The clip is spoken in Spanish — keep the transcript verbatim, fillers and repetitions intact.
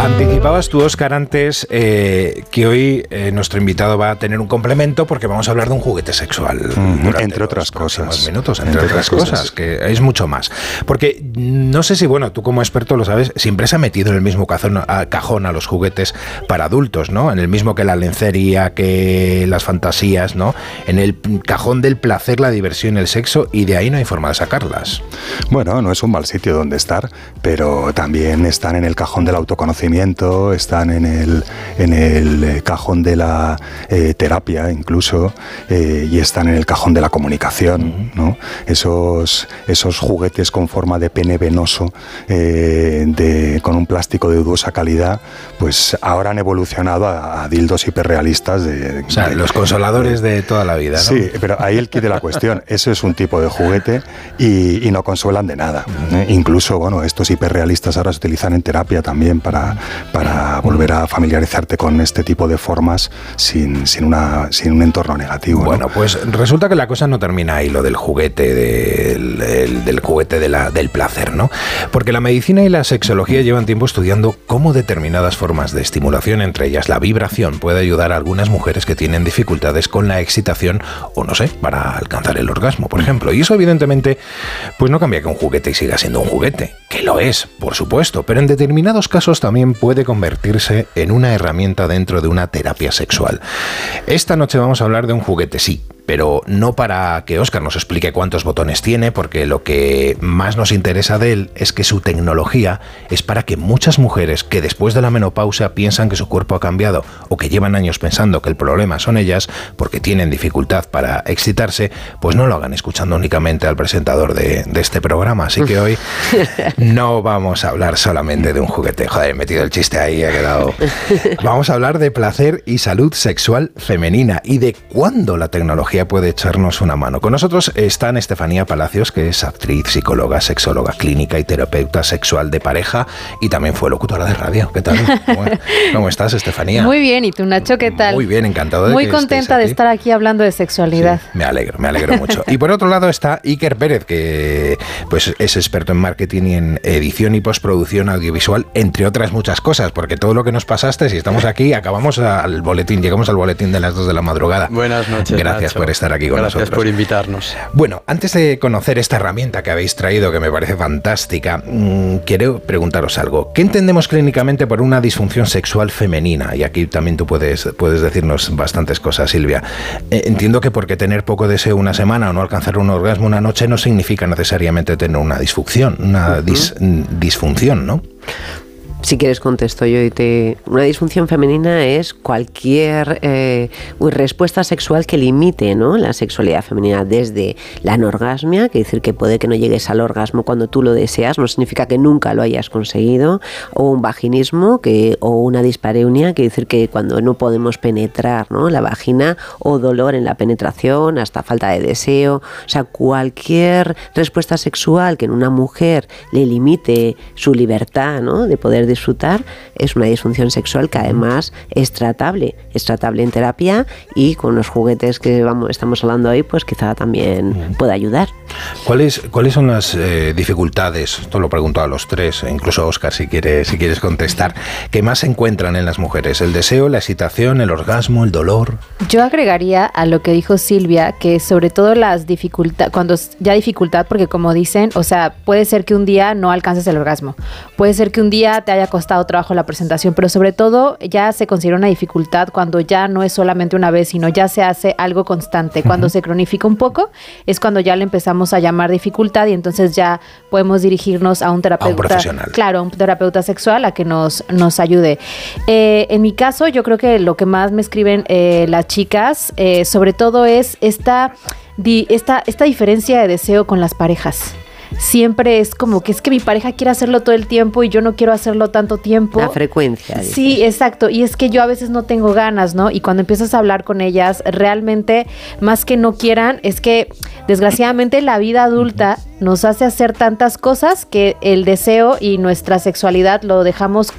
Anticipabas tú, Óscar, antes eh, que hoy eh, nuestro invitado va a tener un complemento porque vamos a hablar de un juguete sexual. Mm, entre otras cosas. Minutos, entre, entre otras, otras cosas, cosas, que es mucho más. Porque no sé si, bueno, tú como experto lo sabes, siempre se ha metido en el mismo cajón a, cajón a los juguetes para adultos, ¿no? En el mismo que la lencería, que las fantasías, ¿no? En el cajón del placer, la diversión, el sexo, y de ahí no hay forma de sacarlas. Bueno, no es un mal sitio donde estar, pero también están en el cajón del autoconocimiento, están en el, en el cajón de la eh, terapia incluso, eh, y están en el cajón de la comunicación, ¿no? Esos, esos juguetes con forma de pene venoso, eh, de, con un plástico de dudosa calidad, pues ahora han evolucionado a, a dildos hiperrealistas. De, o sea, de, los consoladores de, de toda la vida, ¿no? Sí, pero ahí el kit de la cuestión, eso es un tipo de juguete y, y no consuelan de nada. ¿eh? Incluso, bueno, estos hiperrealistas ahora se utilizan en terapia también para, para volver a familiarizarte con este tipo de formas sin, sin, una, sin un entorno negativo. Bueno, ¿no? pues resulta que la cosa no termina ahí, lo del juguete, del, del, del juguete de la, del placer, ¿no? Porque la medicina y la sexología llevan tiempo estudiando cómo determinadas formas de estimulación, entre ellas la vibración, puede ayudar a algunas mujeres que tienen dificultades con la excitación o, no sé, para alcanzar el orgasmo, por ejemplo. Y eso, evidentemente, pues no cambia que un juguete siga siendo un juguete, que lo es, por supuesto, pero en determinados casos también puede convertirse en una herramienta dentro de una terapia sexual. Esta noche vamos a hablar de un juguete, sí, pero no para que Óscar nos explique cuántos botones tiene, porque lo que más nos interesa de él es que su tecnología es para que muchas mujeres que después de la menopausia piensan que su cuerpo ha cambiado o que llevan años pensando que el problema son ellas porque tienen dificultad para excitarse, pues no lo hagan escuchando únicamente al presentador de, de este programa. Así que hoy no vamos a hablar solamente de un juguete. Joder, he metido el chiste ahí, ha quedado. Vamos a hablar de placer y salud sexual femenina y de cuándo la tecnología puede echarnos una mano. Con nosotros están Estefanía Palacios, que es actriz, psicóloga, sexóloga clínica y terapeuta sexual de pareja, y también fue locutora de radio. ¿Qué tal? ¿Cómo, cómo estás, Estefanía? Muy bien, ¿y tú, Nacho, qué tal? Muy bien, encantado de Muy que contenta de estar aquí hablando de sexualidad. Sí, me alegro, me alegro mucho. Y por otro lado está Iker Pérez, que pues es experto en marketing y en edición y postproducción audiovisual, entre otras muchas cosas, porque todo lo que nos pasaste, si estamos aquí, acabamos al boletín, llegamos al boletín de las dos de la madrugada. Buenas noches, Gracias Nacho. por estar aquí con Gracias nosotros. Gracias por invitarnos. Bueno, antes de conocer esta herramienta que habéis traído, que me parece fantástica, mmm, quiero preguntaros algo. ¿Qué entendemos clínicamente por una disfunción sexual femenina? Y aquí también tú puedes, puedes decirnos bastantes cosas, Silvia. Eh, entiendo que porque tener poco deseo una semana o no alcanzar un orgasmo una noche no significa necesariamente tener una disfunción, una dis, disfunción, ¿no? Si quieres contesto yo y te... Una disfunción femenina es cualquier eh, respuesta sexual que limite, ¿no?, la sexualidad femenina, desde la anorgasmia, que decir que puede que no llegues al orgasmo cuando tú lo deseas, no significa que nunca lo hayas conseguido, o un vaginismo, que, o una dispareunia, que decir que cuando no podemos penetrar, ¿no?, la vagina, o dolor en la penetración, hasta falta de deseo. O sea, cualquier respuesta sexual que en una mujer le limite su libertad, ¿no?, de poder disfrutar, es una disfunción sexual que además es tratable, es tratable en terapia, y con los juguetes que vamos, estamos hablando hoy, pues quizá también pueda ayudar. ¿Cuáles, cuáles son las eh, dificultades, esto lo pregunto a los tres, e incluso a Óscar si quieres, si quieres contestar, que más se encuentran en las mujeres? ¿El deseo, la excitación, el orgasmo, el dolor? Yo agregaría a lo que dijo Silvia, que sobre todo las dificultades, cuando ya dificultad, porque como dicen, o sea, puede ser que un día no alcances el orgasmo, puede ser que un día te haya costado trabajo la presentación, pero sobre todo ya se considera una dificultad cuando ya no es solamente una vez, sino ya se hace algo constante. Cuando uh-huh. se cronifica un poco, es cuando ya le empezamos a llamar dificultad, y entonces ya podemos dirigirnos a un terapeuta, a un profesional. Claro, un terapeuta sexual a que nos, nos ayude. Eh, en mi caso, yo creo que lo que más me escriben eh, las chicas, eh, sobre todo es esta, di, esta, esta diferencia de deseo con las parejas. Siempre es como que es que mi pareja quiere hacerlo todo el tiempo y yo no quiero hacerlo tanto tiempo. La frecuencia. Sí, dices. Exacto. Y es que yo a veces no tengo ganas, ¿no? Y cuando empiezas a hablar con ellas, realmente, más que no quieran, es que desgraciadamente la vida adulta nos hace hacer tantas cosas que el deseo y nuestra sexualidad lo dejamos